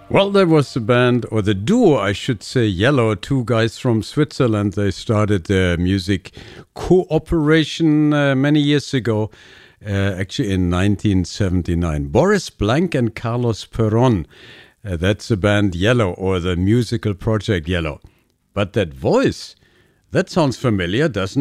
Well, there was the band, or the duo, I should say, Yellow, two guys from Switzerland. They started their music cooperation many years ago, actually in 1979. Boris Blank and Carlos Perron. That's the band Yellow, or the musical project Yellow. But that voice, that sounds familiar, doesn't